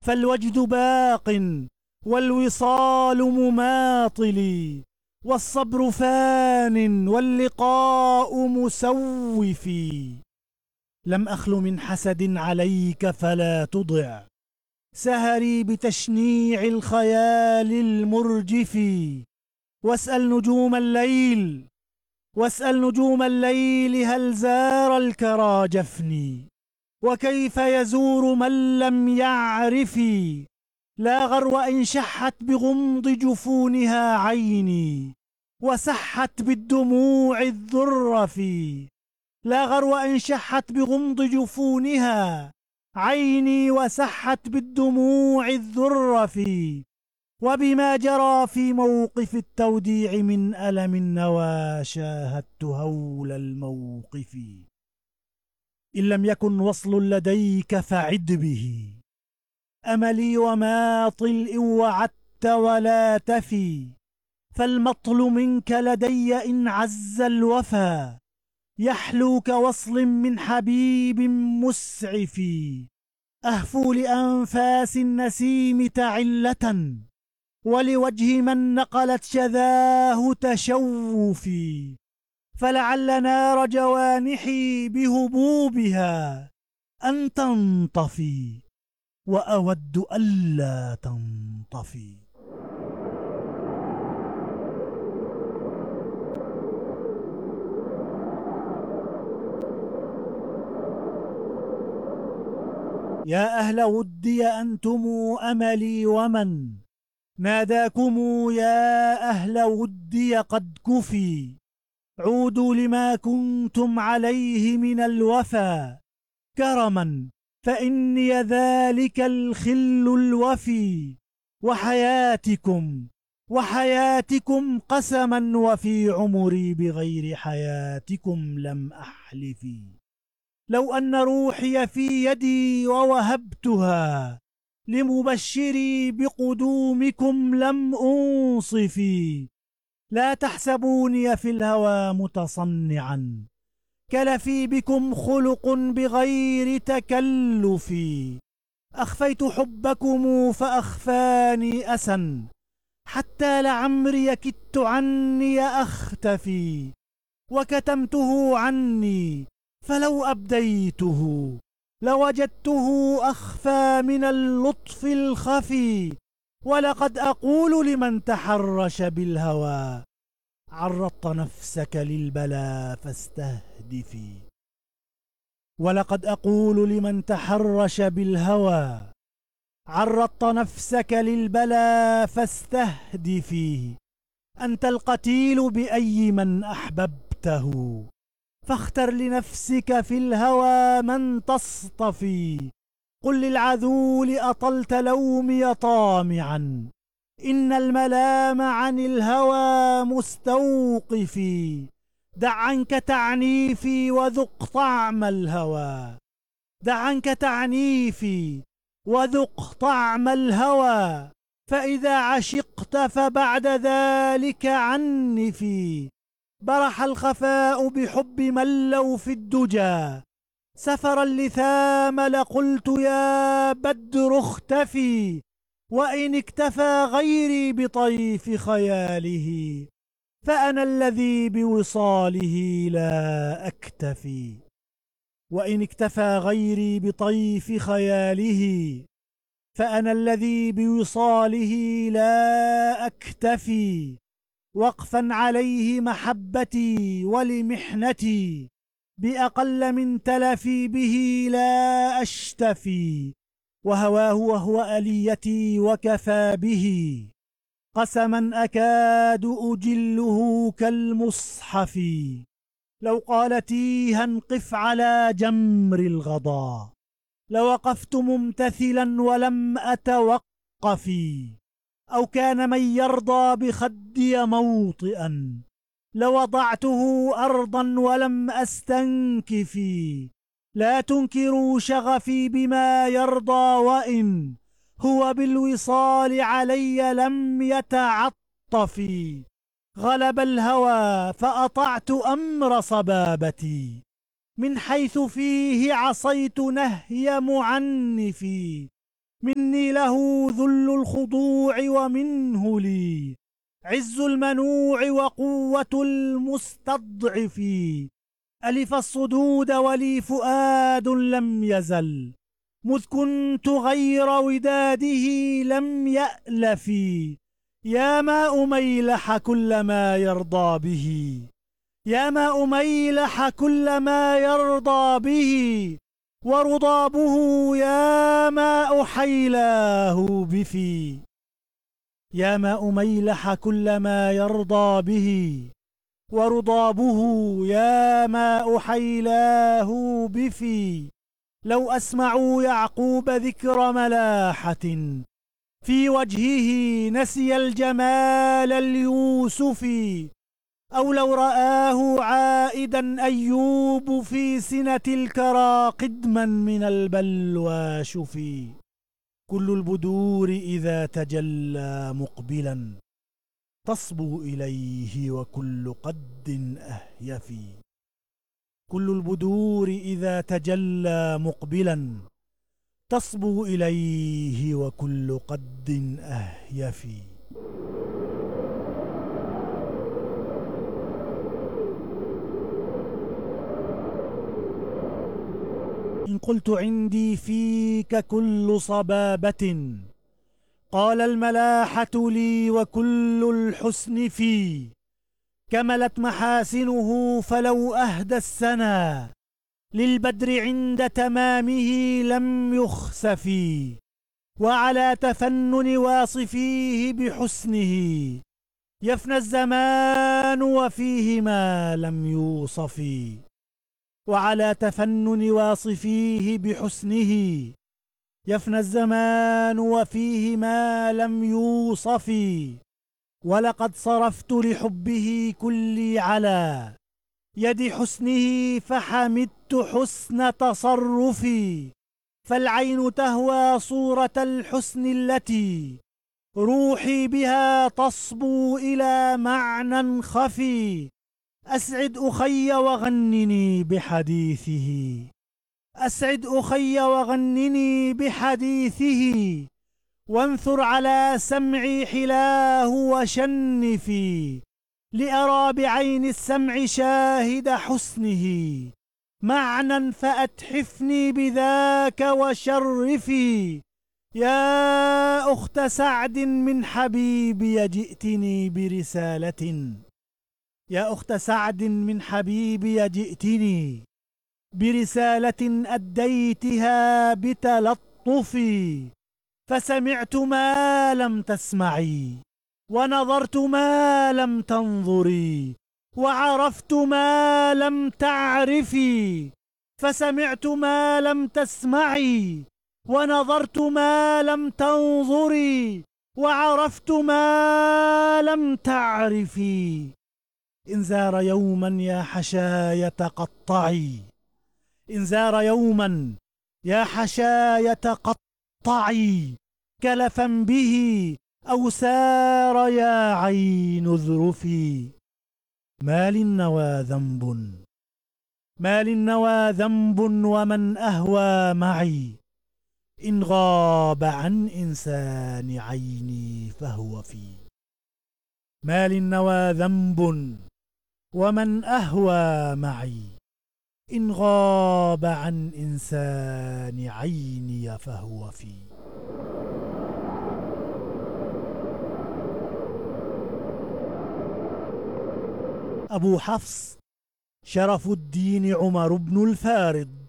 فالوجد باق والوصال مماطل، والصبر فان واللقاء مسوف. لم أخل من حسد عليك فلا تضع سهري بتشنيع الخيال المرجف. واسأل نجوم الليل هل زار الكرى جفني، وكيف يزور من لم يعرف. لا غرو إن شحت بغمض جفونها عيني وسحت بالدموع الذرف. لا غرو إن شحت بغمض جفونها عيني وسحت بالدموع الذرف. وبما جرى في موقف التوديع من ألم النوى شاهدت هول الموقف. إن لم يكن وصل لديك فعد به أملي وماطل إن وعدت ولا تفي. فالمطل منك لدي إن عز الوفا يحلو كوصل من حبيب مسعف. أهفو لأنفاس النسيم تعلة ولوجه من نقلت شذاه تشوفي. فلعل نار جوانحي بهبوبها أن تنطفي وأود ألا تنطفي. يا أهل ودي أنتم أملي ومن ناداكم يا أهل ودي قد كفي. عودوا لما كنتم عليه من الوفا كرما فإني ذلك الخل الوفي. وحياتكم قسما وفي عمري بغير حياتكم لم أحلف. لو أن روحي في يدي ووهبتها لمبشري بقدومكم لم أنصفي. لا تحسبوني في الهوى متصنعا كلفي بكم خلق بغير تكلف. أخفيت حبكم فأخفاني أسا حتى لعمري كدت عني أختفي. وكتمته عني فلو أبديته لوجدته أخفى من اللطف الخفي. ولقد أقول لمن تحرش بالهوى عرضت نفسك للبلا فاستهدفي. ولقد أقول لمن تحرش بالهوى عرضت نفسك للبلا فاستهدفي. أنت القتيل بأي من أحببته فاختر لنفسك في الهوى من تصطفي. قل للعذول أطلت لومي طامعا إن الملام عن الهوى مستوقفي. دع عنك تعنيفي وذق طعم الهوى. دع عنك تعنيفي وذق طعم الهوى. فإذا عشقت فبعد ذلك عنفي. برح الخفاء بحب من لو في الدجى سفر اللثام لقلت يا بدر اختفي. وإن اكتفى غيري بطيف خياله فأنا الذي بوصاله لا أكتفي. وإن اكتفى غيري بطيف خياله فأنا الذي بوصاله لا أكتفي. وقفا عليه محبتي ولمحنتي بأقل من تلفي به لا أشتفي. وهواه وهو أليتي وكفى به قسما أكاد أجله كالمصحف. لو قال تيها قف على جمر الغضا لوقفت ممتثلا ولم أتوقف. أو كان من يرضى بخدي موطئا لوضعته أرضا ولم أستنكف. لا تنكروا شغفي بما يرضى وإن هو بالوصال علي لم يتعطف. غلب الهوى فأطعت أمر صبابتي من حيث فيه عصيت نهي معنفي. مني له ذل الخضوع ومنه لي عز المنوع وقوة المستضعف. ألف الصدود ولي فؤاد لم يزل مذ كنت غير وداده لم يألف. يا ماء ميلح كل ما يرضى به، يا ماء ميلح كل ما يرضى به، ورضابه يا ماء حيلاه بفي. يا ماء ميلح كل ما يرضى به، ورضابه يا ماء حيلاه بفي. لو أسمعوا يعقوب ذكر ملاحة في وجهه نسي الجمال اليوسفي، أو لو رآه عائدا أيوب في سنة الكرى قدما من البلوى شفي. كل البدور إذا تجلى مقبلا تصبو إليه وكل قد أهيفي. كل البدور إذا تجلى مقبلا تصبو إليه وكل قد أهيفي. إن قلت عندي فيك كل صبابة قال الملاحة لي وكل الحسن في. كملت محاسنه فلو أهدى السنا للبدر عند تمامه لم يخسفي. وعلى تفنن واصفيه بحسنه يفنى الزمان وفيه ما لم يوصف. وعلى تفنن واصفيه بحسنه يفنى الزمان وفيه ما لم يوصف. ولقد صرفت لحبه كلي على يد حسنه فحمدت حسن تصرفي. فالعين تهوى صورة الحسن التي روحي بها تصبو إلى معنى خفي. أسعد أخي وغنني بحديثه، أسعد أخي وغنني بحديثه، وانثر على سمعي حلاه وشنفي. لأرى بعين السمع شاهد حسنه معنى فأتحفني بذاك وشرفي. يا أخت سعد من حبيبي جئتني برسالة، يا أخت سعد من حبيبي جئتني برسالة أديتها بتلطفي. فسمعت ما لم تسمعي، ونظرت ما لم تنظري، وعرفت ما لم تعرفي. فسمعت ما لم تسمعي، ونظرت ما لم تنظري، وعرفت ما لم تعرفي. إن زار يوما يا حشاية قطعي، إن زار يوما يا حشاية قطعي كلفا به أو سار يا عين اذرفي. ما للنوى ذنب، ما للنوى ذنب ومن أهوى معي. إن غاب عن إنسان عيني فهو في. ما للنوى ذنب ومن أهوى معي. إن غاب عن إنسان عيني فهو في. أبو حفص شرف الدين عمر بن الفارض